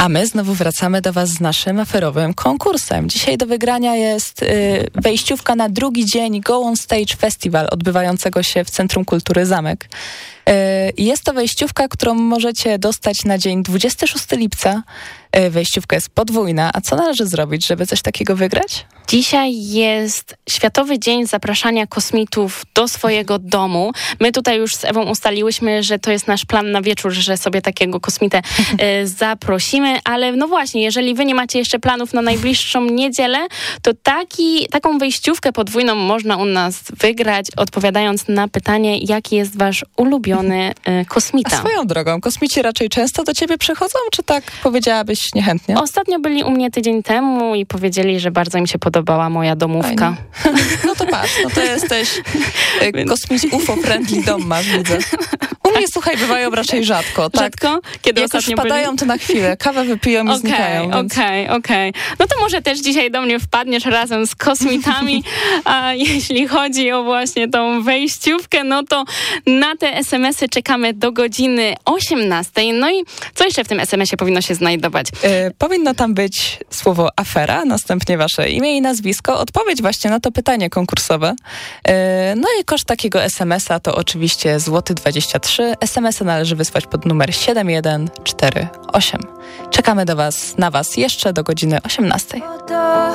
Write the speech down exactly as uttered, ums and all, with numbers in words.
A my znowu wracamy do Was z naszym aferowym konkursem. Dzisiaj do wygrania jest y, wejściówka na drugi dzień Go On Stage Festival odbywającego się w Centrum Kultury Zamek. Y, jest to wejściówka, którą możecie dostać na dzień dwudziestego szóstego lipca. Y, wejściówka jest podwójna. A co należy zrobić, żeby coś takiego wygrać? Dzisiaj jest Światowy Dzień Zapraszania Kosmitów do swojego domu. My tutaj już z Ewą ustaliłyśmy, że to jest nasz plan na wieczór, że sobie takiego kosmitę y, zaprosimy, ale no właśnie, jeżeli wy nie macie jeszcze planów na najbliższą niedzielę, to taki, taką wejściówkę podwójną można u nas wygrać, odpowiadając na pytanie, jaki jest wasz ulubiony y, kosmita. A swoją drogą, kosmici raczej często do ciebie przychodzą, czy tak powiedziałabyś niechętnie? Ostatnio byli u mnie tydzień temu i powiedzieli, że bardzo im się podobała moja domówka. Fajnie. No to patrz, no to jesteś y, kosmici U F O-friendly dom masz, widzę. U mnie, słuchaj, bywają raczej rzadko. Tak? Rzadko? Kiedy Jak już ostatnio wpadają, byli? to na chwilę. Kawę wypiją i Okej, znikają. Więc... okej, okej. No to może też dzisiaj do mnie wpadniesz razem z kosmitami, a jeśli chodzi o właśnie tą wejściówkę, no to na te es em esy czekamy do godziny osiemnastej. No i co jeszcze w tym es em esie powinno się znajdować? Y, powinno tam być słowo afera, następnie wasze imię i nazwisko, odpowiedź właśnie na to pytanie konkursowe. Y, no i koszt takiego es em esa to oczywiście złoty dwadzieścia trzy. es em esa należy wysłać pod numer siedem jeden cztery osiem. Czekamy do was, na was jeszcze do godziny osiemnastej.